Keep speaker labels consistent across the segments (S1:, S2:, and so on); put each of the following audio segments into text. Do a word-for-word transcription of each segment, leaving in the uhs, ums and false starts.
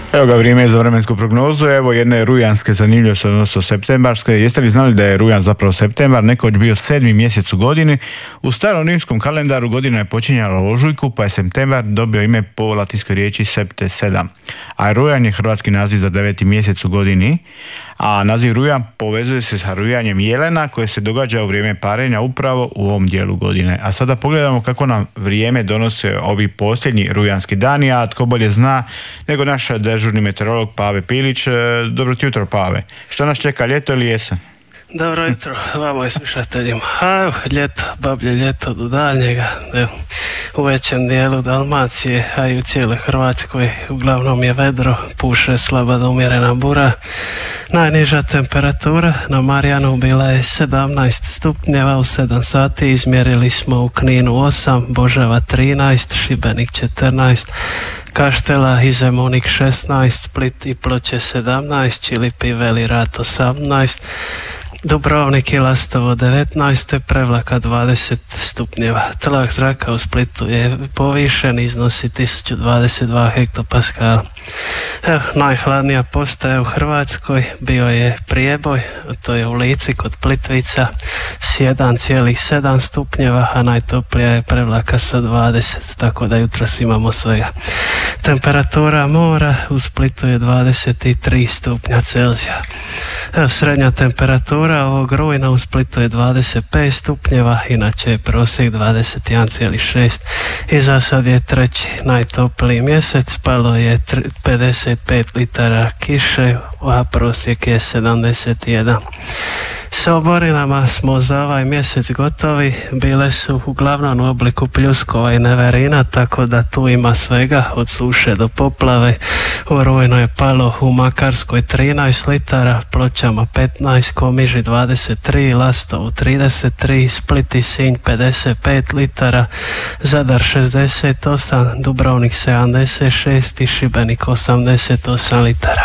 S1: Evo ga, vrijeme je za vremensku prognozu. Evo jedne rujanske zanimljivosti, odnosno septembarske. Jeste li znali da je rujan zapravo septembar, nekoć bio sedmi mjesec u godini? U starom rimskom kalendaru godina je počinjala u ožujku, pa je septembar dobio ime po latinskoj riječi septe, sedam. A rujan je hrvatski naziv za deveti mjesec u godini, a naziv rujan povezuje se sa rujanjem jelena koje se događa u vrijeme parenja upravo u ovom dijelu godine. A sada pogledamo kako nam vrijeme donose ovi posljednji rujanski dani, a tko bolje zna nego naš dežurni meteorolog Pave Pilić. Dobro ti jutro, Pave. Što nas čeka, ljeto ili jesen?
S2: Dobro jutro vama i slušateljima. A evo, ljeto, bablje ljeto do daljnjega. Evo, u većem dijelu Dalmacije, a i u cijeloj Hrvatskoj uglavnom je vedro, puše slaba do umjerena bura. Najniža temperatura na Marijanu bila je sedamnaest stupnjeva, u sedam sati izmjerili smo u Kninu osam, Boževa trinaest, Šibenik četrnaest, Kaštela i Zemunik šesnaest, Split i Ploče sedamnaest, Čilipi i Veli Rat osamnaest, Dubrovnik i Lastovo devetnaest, Prevlaka dvadeset stupnjeva. Tlak zraka u Splitu je povišen, iznosi tisuću dvadeset dva hektopaskala. Evo, najhladnija postaja u Hrvatskoj bio je Prijeboj, to je u Lici kod Plitvica s jedan zarez sedam stupnjeva, a najtoplija je Prevlaka sa dvadeset, tako da jutros imamo svega. Temperatura mora u Splitu je dvadeset tri stupnja Celzija. Evo, srednja temperatura ovog rujna u Splitu je dvadeset pet stupnjeva, inače je prosjek dvadeset jedan zarez šest i za sad je treći najtopliji mjesec, palo je pedeset pet litara kiše, a prosjek je sedamdeset jedan. S oborinama smo za ovaj mjesec gotovi, bile su uglavnom u obliku pljuskova i neverina, tako da tu ima svega od suše do poplave. U rujnu je palo u Makarskoj trinaest litara, Pločama petnaest, Komiži dvadeset tri, Lastovu trideset tri, Split i Sinj pedeset pet litara, Zadar šezdeset osam, Dubrovnik sedamdeset šest i Šibenik osamdeset osam litara.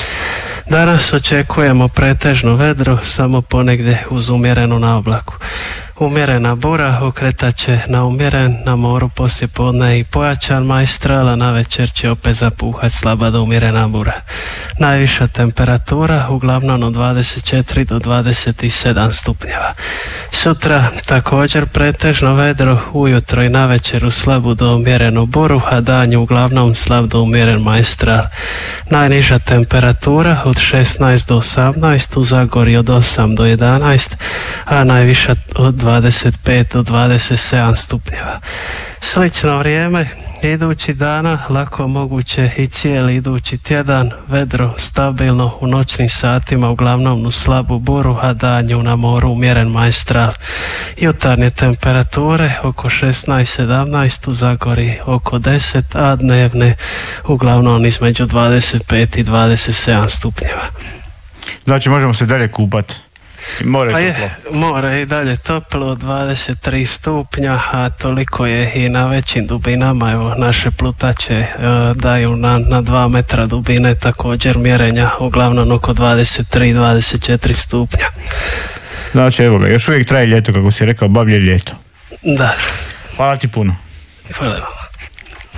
S2: Danas očekujemo pretežno vedro, samo ponegdje uz umjerenu naoblaku. Umjerena bura okretat će na umjeren, na moru poslije podne i pojačan maestral, a na večer će opet zapuhat slaba do umjerena bura. Najviša temperatura uglavnom od dvadeset četiri do dvadeset sedam stupnjeva. Sutra također pretežno vedro, ujutro i na večer u slabu do umjerenu buru, a danju uglavnom slab do umjeren maestral. Najniža temperatura od šesnaest do osamnaest, u Zagorju od osam do jedanaest, a najviša od dvadeset pet do dvadeset sedam stupnjeva. Slično vrijeme idući dana, lako moguće i cijeli idući tjedan, vedro stabilno u noćnim satima, uglavnom u slabu buru, a danju na moru umjeren maestral. Jutarnje temperature oko šesnaest sedamnaest, u Zagori oko deset, a dnevne uglavnom između dvadeset pet i dvadeset sedam stupnjeva.
S1: Znači možemo se dalje kupati? More
S2: pa
S1: je
S2: je, more i dalje toplo, dvadeset tri stupnja, a toliko je i na većim dubinama. Evo, naše plutače e, daju na, na dva metra dubine također mjerenja, uglavnom oko dvadeset tri do dvadeset četiri stupnja.
S1: Znači evo ga, još uvijek traje ljeto, kako si rekao, bablje ljeto.
S2: Da.
S1: Hvala ti puno.
S2: Hvala vam.